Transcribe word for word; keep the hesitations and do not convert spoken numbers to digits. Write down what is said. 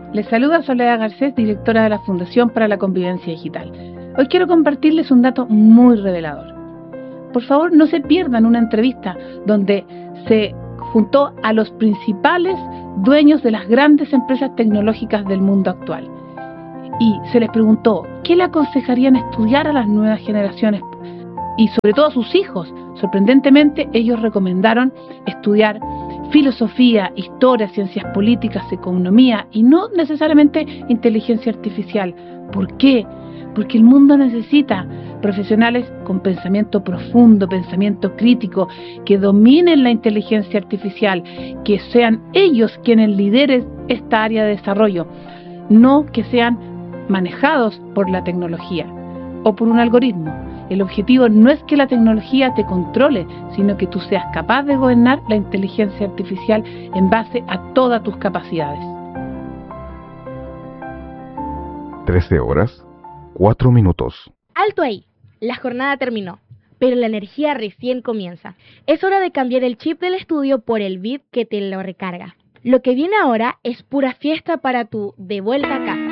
Les saluda Soledad Garcés, directora de la Fundación para la Convivencia Digital. Hoy quiero compartirles un dato muy revelador. Por favor, no se pierdan una entrevista donde se juntó a los principales dueños de las grandes empresas tecnológicas del mundo actual. Y se les preguntó qué le aconsejarían estudiar a las nuevas generaciones y sobre todo a sus hijos. Sorprendentemente, ellos recomendaron estudiar filosofía, historia, ciencias políticas, economía y no necesariamente inteligencia artificial. ¿Por qué? Porque el mundo necesita profesionales con pensamiento profundo, pensamiento crítico, que dominen la inteligencia artificial, que sean ellos quienes lideren esta área de desarrollo, no que sean manejados por la tecnología o por un algoritmo. El objetivo no es que la tecnología te controle, sino que tú seas capaz de gobernar la inteligencia artificial en base a todas tus capacidades. trece horas, cuatro minutos. Alto ahí, la jornada terminó, pero la energía recién comienza. Es hora de cambiar el chip del estudio por el bit que te lo recarga. Lo que viene ahora es pura fiesta para tu de vuelta a casa.